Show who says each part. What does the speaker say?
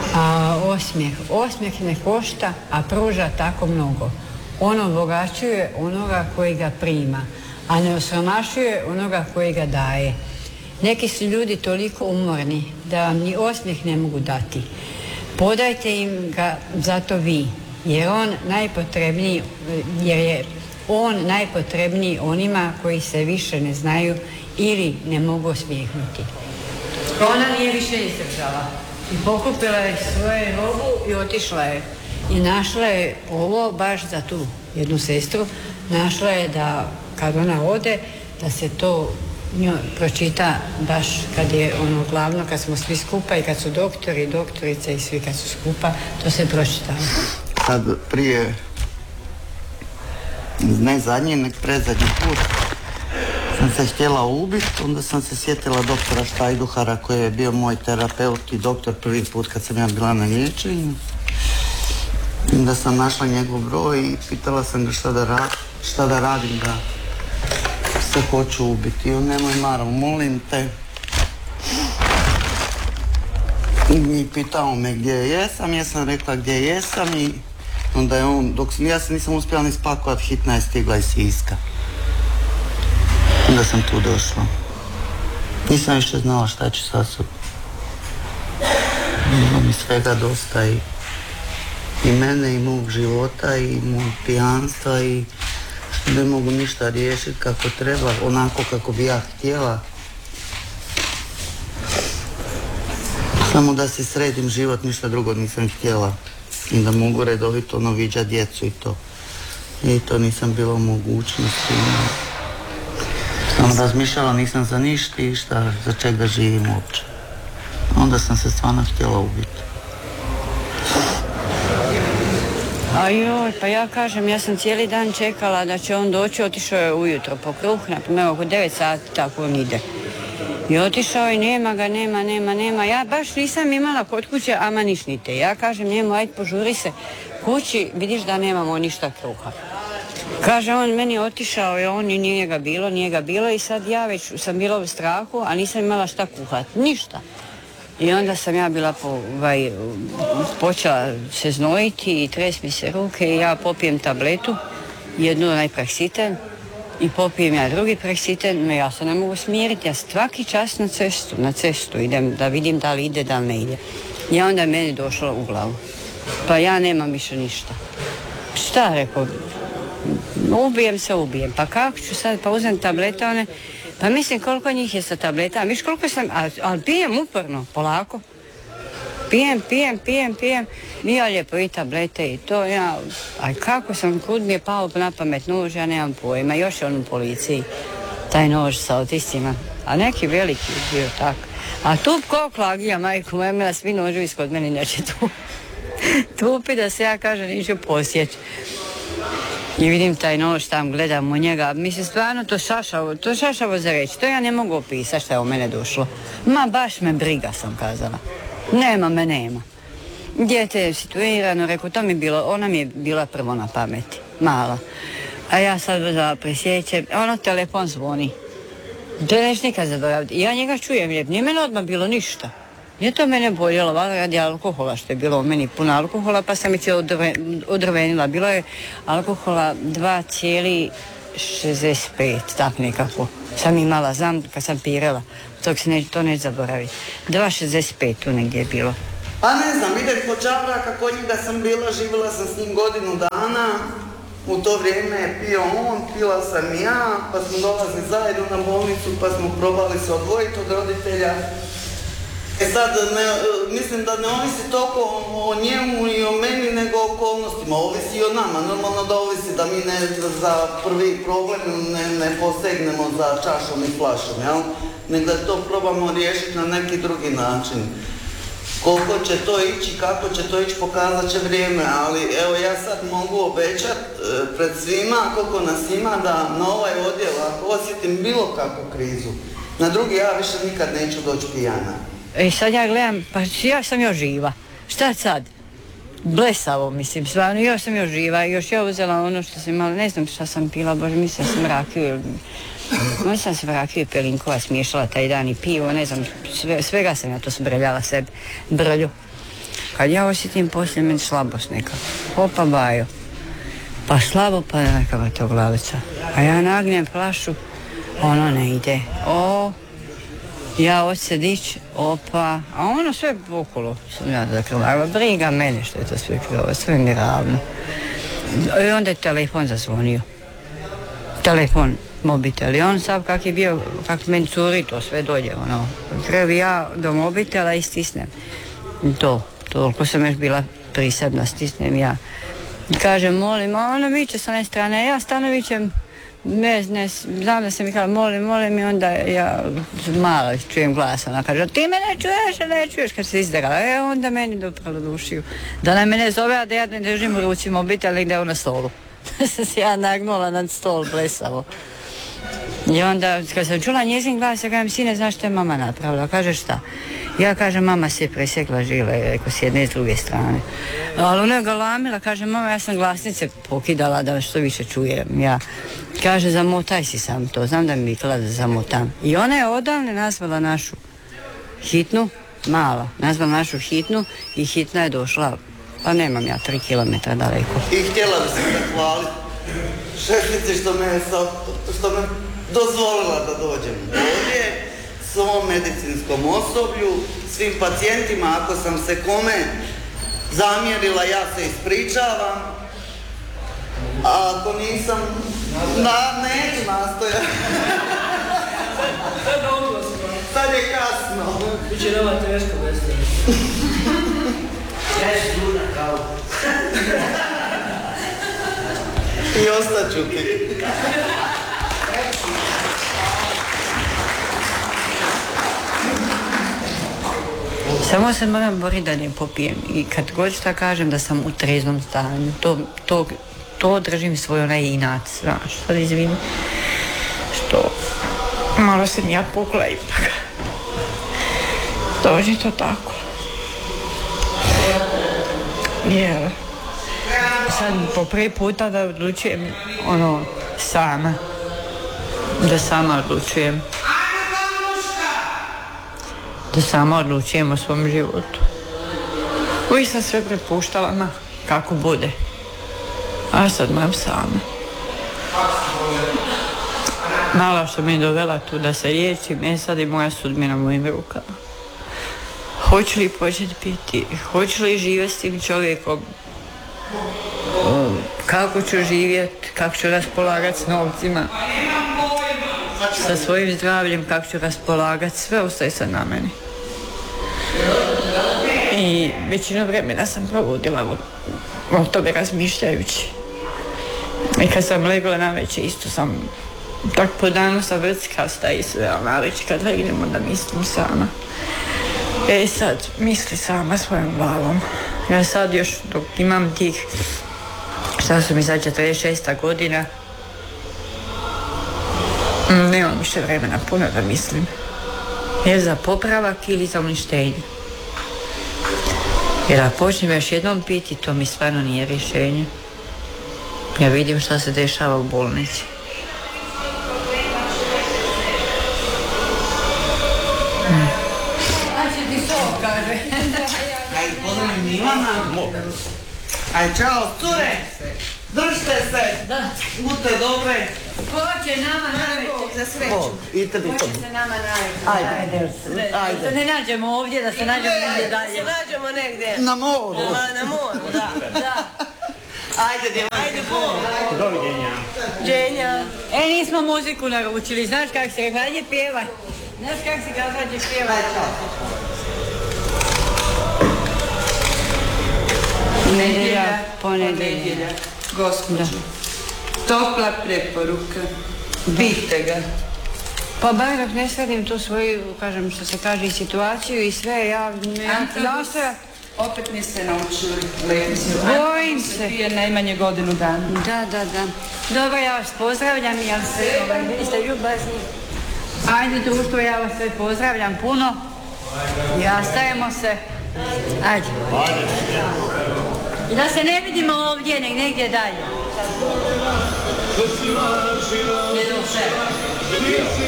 Speaker 1: A osmijeh ne košta, a pruža tako mnogo. On obogaćuje onoga koji ga prima, a ne osiromašuje onoga koji ga daje. Neki su ljudi toliko umorni da vam ni osmijeh ne mogu dati. Podajte im ga zato vi, jer je on najpotrebniji onima koji se više ne znaju ili ne mogu osmijehnuti. Ona nije više izdržala i pokupila je svoje robu i otišla je. I našla je ovo baš za tu jednu sestru, našla je da kad ona ode, da se to njoj pročita baš kad je ono glavno, kad smo svi skupa i kad su doktori, doktorice i svi kad su skupa, to se pročitava.
Speaker 2: Sad prije, ne zadnji, nek predzadnji put, sam se htjela ubiti, onda sam se sjetila doktora Štajduhara koji je bio moj terapeut i doktor prvi put kad sam ja bila na liječenju. Onda sam našla njegov broj i pitala sam ga šta da radim, da se hoću ubiti. I on, nemoj Maro, molim te. I pitao me gdje jesam, ja sam rekla gdje jesam i onda je on, ja se nisam uspjela ni spakovat, hitna je stigla iz Siska. Onda sam tu došla. Nisam više znala šta ću sa sobom. Bilo mi svega dosta i mene i mog života i mog pijanstva i što ne mogu ništa riješiti kako treba, onako kako bi ja htjela. Samo da si sredim život, ništa drugo nisam htjela. I da mogu redovito viđati djecu i to. I to nisam bila u mogućnosti. Sam razmišljala, nisam za ništa i šta, za čeg da živim uopće. Onda sam se stvarno htjela ubiti.
Speaker 1: A joj, pa ja kažem, ja sam cijeli dan čekala da će on doći, otišao je ujutro po kruh, naprimjer oko 9 sati, tako on ide. I otišao i nema ga, nema. Ja baš nisam imala kod kuće ama nišnite. Ja kažem njemu, ajde požuri se kući, vidiš da nemamo ništa kruha. Kaže on, meni je otišao i on i nije ga bilo i sad ja već sam bila u strahu, a nisam imala šta kuhati, ništa. I onda sam ja bila počela se znojiti i tres mi se ruke i ja popijem tabletu, jednu Praxiten i popijem ja drugi Praxiten, no ja se ne mogu smiriti, ja svaki čas na cestu idem da vidim da li ide, da li ne ide. I onda je meni došlo u glavu, pa ja nemam više ništa. Šta, rekao, ubijem, pa kako ću sad, pa uzem tablete one. Pa mislim koliko njih je sa tableta, viš koliko sam, ali pijem uporno, polako. Pijem. Nije lijepo i tablete i to, a kako sam, kud mi je pao na pamet nož, ja nemam pojma, još je on u policiji, taj nož sa autistima, a neki veliki bio tako. A tup ko klagija, majku moja, imala svi noževi iskod meni neće tu. Tupi da se ja kažem, niću posjeći. I vidim taj nož tam, gledam u njega, mislim stvarno to šašavo za reći, to ja ne mogu opisati šta je u mene došlo. Ma baš me briga, sam kazala. Nema. Dijete je situirano, rekao, ona mi je bila prvo na pameti, mala. A ja sad presjećem, telefon zvoni. To neću nikad zaboraviti. I ja njega čujem lijep, nije mene odmah bilo ništa. Nije to mene boljelo, valjda radi alkohola, što je bilo u meni puno alkohola, pa sam se odrvenila. Bilo je alkohola 2,65, tak nekako. Sam imala, znam kad sam pirela, to neću zaboraviti. 2,65 tu negdje je bilo.
Speaker 2: Pa ne znam, idem po Čabraka, kod njega sam bila, živjela sam s njim godinu dana. U to vrijeme je pio on, pila sam i ja, pa smo dolazili zajedno na bolnicu, pa smo probali se odvojiti od roditelja. Sad, mislim da ne ovisi toliko o njemu i o meni, nego o okolnostima. Ovisi i o nama. Normalno da ovisi da mi za prvi problem ne posegnemo za čašom i flašom, jel? Nego da to probamo riješiti na neki drugi način. Koliko će to ići, kako će to ići, pokazat će vrijeme, ali evo ja sad mogu obećati pred svima, koliko nas ima, da na ovaj odjel, ako osjetim bilo kakvu krizu, na drugi ja više nikad neću doći pijana.
Speaker 1: I sad ja gledam, pa ja sam još živa. Šta sad? Blesavo, mislim, stvarno, još sam još živa. Još ja uzela ono što sam imala, ne znam šta sam pila, bože, mislim sam rakiju. Možda sam se rakiju i pelinkova smiješala taj dan i pivo, ne znam, svega sam ja to sbrljala sebi, brlju. kad ja osjetim poslije meni slabost neka. Opa bajo. Pa slabo pa nekakva to glavica. A ja nagnem flašu, ono ne ide. Ja hoće dić, opa, a ono sve okolo sam ja zakrvala. Briga mene što je to sve krvo, sve mi ravno. I onda je telefon zazvonio. Telefon, mobitel. I on sad kak je bio, kak meni curi to sve dođe, ono. Krevi ja do mobitela i stisnem. Toliko sam još bila prisebna, stisnem ja. I kažem, molim, a ono viče s one strane, ja stano vičem, ne, znam da se mi kaže, molim i onda ja malo čujem glas, ona kaže, ti me ne čuješ kad se izdrala, onda meni dopralo dušiju. Da na mene zove, a da ja ne držim u ruci mobitel negdje na stolu. Sam se ja nagnula nad stol blesavo. I onda kad sam čula njezin glas, ja kažem, sine, znaš što je mama napravila? Kaže, šta? Ja kažem, mama se je presjekla žile, rekao, s jedne i s druge strane. Ali ona je galamila, kaže, mama, ja sam glasnice pokidala da što više čujem. Ja, kaže, zamotaj si sam to, znam da mi vikala da zamotam. I ona je odavne nazvala našu hitnu, mala, nazvala našu hitnu i hitna je došla, pa nemam ja 3 kilometra daleko.
Speaker 2: I htjela bi se zahvaliti šefici što me dozvolila da dođem ovdje, svom medicinskom osoblju, svim pacijentima, ako sam se kome zamjerila, ja se ispričavam, a ako nisam, neću nastojati. Sad je kasno.
Speaker 3: Biće nova teška vesta.
Speaker 2: Ješ duna kao. I ostaću ti.
Speaker 1: Samo se moram boriti da ne popijem i kad god šta kažem da sam u treznom stanju, to držim svoj onaj inac, znaš, sad izvini, što malo sam ja pukla ipak. Dođi to tako. Jer sad po prvi puta da odlučujem sama, da sama odlučujem. Da sama odlučujem o svom životu. Uvijek sam sve prepuštala kako bude. A sad moram sama. Mala što me je dovela tu da se liječim, sad je moja sudbina u mojim rukama. Hoću li početi piti? Hoću li živjeti s tim čovjekom? Kako ću živjeti? Kako ću raspolagati s novcima? Sa svojim zdravljem, kako ću raspolagati, sve ostaje sad na meni. I većinu vremena sam provodila o tome razmišljajući. I kad sam legla navečer, isto sam tak po danu sam vrckasta i sve, ali navečer kad legnem onda mislim sama. Sad misli sama svojom glavom. Ja sad još dok imam tih, šta su mi sad 46. godina, nemam više vremena puno da mislim. Je za popravak ili za uništenje. Jer ako počnem još jednom piti, to mi stvarno nije rješenje. Ja vidim šta se dešava u bolnici.
Speaker 2: Aj, pozdravim Milana. Aj, čao, cure. Držite se.
Speaker 1: Da.
Speaker 2: Budite dobre.
Speaker 1: Ko će nama navečer za sreću?
Speaker 2: Idite vi to.
Speaker 1: Ko će se nama navečer? Ajde. Da se ne nađemo ovdje, da se nađemo negdje dalje.
Speaker 4: Da se nađemo negdje.
Speaker 2: Na moru.
Speaker 4: Na moru, da.
Speaker 2: Ajde, djevojke.
Speaker 4: Ajde, bol.
Speaker 3: Doviđenja.
Speaker 4: Dženja.
Speaker 1: Nismo muziku naručili, znaš kak se gađe pjevaj? Znaš kak se gađe pjevaj? Nedjelja, ponedjelja.
Speaker 5: Gospođo, topla preporuka, bite ga.
Speaker 1: Pa bar dok ne shvatim tu svoju, kažem što se kaže, i situaciju i sve, ja nastoja...
Speaker 5: Opet niste naučili lekciju.
Speaker 1: Bojim se.
Speaker 5: Prije najmanje godinu dana.
Speaker 1: Da. Dobro, ja vas pozdravljam, ja se, vi ste ljubazni. Ajde društvo, ja vas sve pozdravljam puno. Ja stajemo se. Ajde. I da se ne vidimo ovdje, nek negdje dalje.